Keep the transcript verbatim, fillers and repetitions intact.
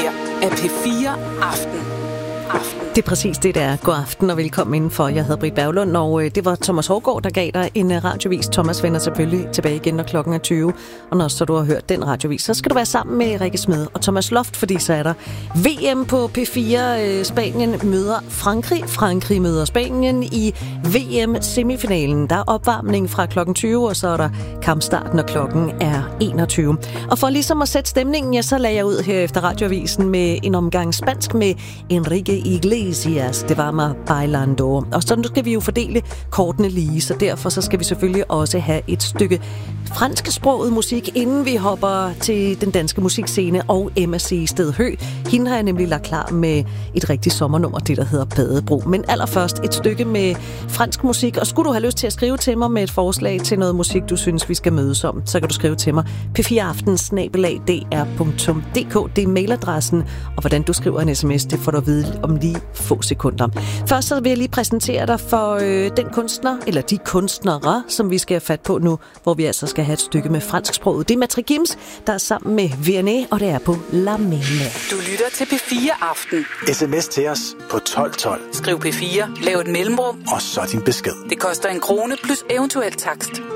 her er P fire Aften. Aften. Det er præcis det, der er. God aften og velkommen indenfor. Jeg hedder Britt Berglund, og det var Thomas Hårgaard, der gav dig en radiovis. Thomas vender selvfølgelig tilbage igen, når klokken er tyve. Og når så du har hørt den radiovis, så skal du være sammen med Rikke Smed og Thomas Loft, fordi så er der V M på P fire. Spanien møder Frankrig. Frankrig møder Spanien i V M-semifinalen. Der er opvarmning fra klokken tyve, og så er der kampstart, når klokken er enogtyve. Og for ligesom at sætte stemningen, ja, så lagde jeg ud her efter radioavisen med en omgang spansk med Enrique Iglesias. Det var mig bailando. Og så nu skal vi jo fordele kortene lige, så derfor så skal vi selvfølgelig også have et stykke fransksproget musik, inden vi hopper til den danske musikscene og Emma C. Stedhø. Hende har jeg nemlig lagt klar med et rigtigt sommernummer, det der hedder Badebro. Men allerførst et stykke med fransk musik, og skulle du have lyst til at skrive til mig med et forslag til noget musik, du synes, vi skal mødes om, så kan du skrive til mig p fire aften snabel-a d r punktum d k. Det er mailadressen, og hvordan du skriver en sms, det får du at vide om lige få sekunder. Først så vil jeg lige præsentere dig for øh, den kunstner, eller de kunstnere, som vi skal have fat på nu, hvor vi altså skal have et stykke med fransksproget. Det er Matre Gims, der er sammen med Vianney, og det er på La Mene. Du lytter til P fire Aften. S M S til os på tolv tolv. Skriv P fire, lav et mellemrum, og så din besked. Det koster en krone plus eventuel takst.